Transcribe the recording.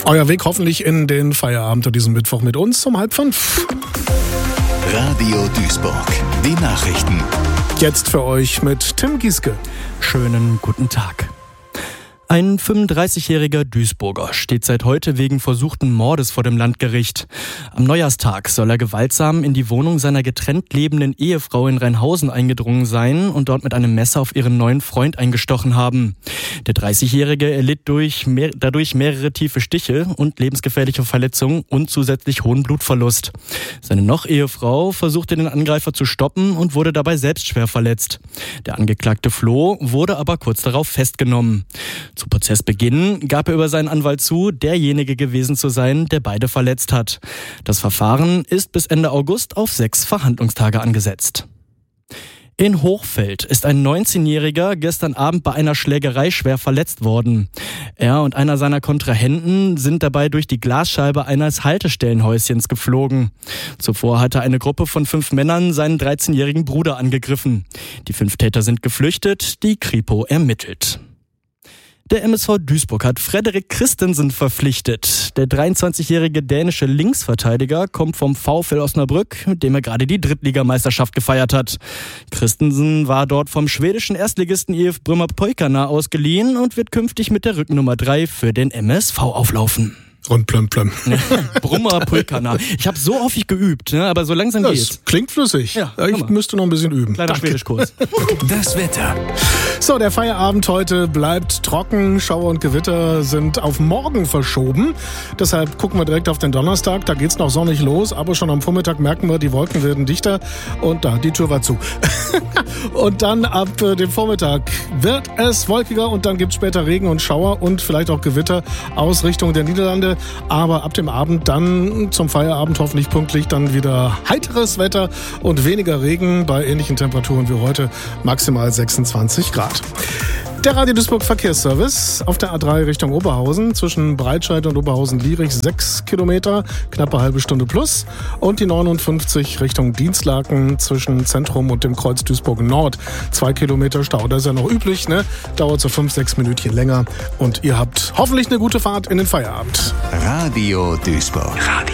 Euer Weg hoffentlich in den Feierabend an diesem Mittwoch mit uns um 4:30. Radio Duisburg, die Nachrichten. Jetzt für euch mit Tim Gieske. Schönen guten Tag. Ein 35-jähriger Duisburger steht seit heute wegen versuchten Mordes vor dem Landgericht. Am Neujahrstag soll er gewaltsam in die Wohnung seiner getrennt lebenden Ehefrau in Rheinhausen eingedrungen sein und dort mit einem Messer auf ihren neuen Freund eingestochen haben. Der 30-jährige erlitt dadurch mehrere tiefe Stiche und lebensgefährliche Verletzungen und zusätzlich hohen Blutverlust. Seine Noch-Ehefrau versuchte den Angreifer zu stoppen und wurde dabei selbst schwer verletzt. Der Angeklagte floh, wurde aber kurz darauf festgenommen. Zu Prozessbeginn gab er über seinen Anwalt zu, derjenige gewesen zu sein, der beide verletzt hat. Das Verfahren ist bis Ende August auf 6 Verhandlungstage angesetzt. In Hochfeld ist ein 19-Jähriger gestern Abend bei einer Schlägerei schwer verletzt worden. Er und einer seiner Kontrahenten sind dabei durch die Glasscheibe eines Haltestellenhäuschens geflogen. Zuvor hatte eine Gruppe von 5 Männern seinen 13-jährigen Bruder angegriffen. Die 5 Täter sind geflüchtet, die Kripo ermittelt. Der MSV Duisburg hat Frederik Christensen verpflichtet. Der 23-jährige dänische Linksverteidiger kommt vom VfL Osnabrück, mit dem er gerade die Drittligameisterschaft gefeiert hat. Christensen war dort vom schwedischen Erstligisten IF Bromma Pojkarna ausgeliehen und wird künftig mit der Rückennummer 3 für den MSV auflaufen. Und plömm. Bromma Pojkarna. Ich habe so häufig geübt, ne? Aber so langsam geht's. Das klingt flüssig. Ja, ich müsste noch ein bisschen üben. Kleiner Schwedischkurs. Das Wetter. So, der Feierabend heute bleibt trocken. Schauer und Gewitter sind auf morgen verschoben. Deshalb gucken wir direkt auf den Donnerstag. Da geht's noch sonnig los, aber schon am Vormittag merken wir, die Wolken werden dichter. Und da, die Tür war zu. Und dann ab dem Vormittag wird es wolkiger und dann gibt's später Regen und Schauer und vielleicht auch Gewitter aus Richtung der Niederlande. Aber ab dem Abend dann zum Feierabend hoffentlich pünktlich dann wieder heiteres Wetter und weniger Regen bei ähnlichen Temperaturen wie heute, maximal 26 Grad. Der Radio Duisburg Verkehrsservice auf der A3 Richtung Oberhausen zwischen Breitscheid und Oberhausen-Lierich 6 Kilometer, knappe halbe Stunde plus. Und die 59 Richtung Dienstlaken zwischen Zentrum und dem Kreuz Duisburg Nord 2 Kilometer Stau. Das ist ja noch üblich, ne? Dauert so 5-6 Minütchen länger und ihr habt hoffentlich eine gute Fahrt in den Feierabend. Radio Duisburg.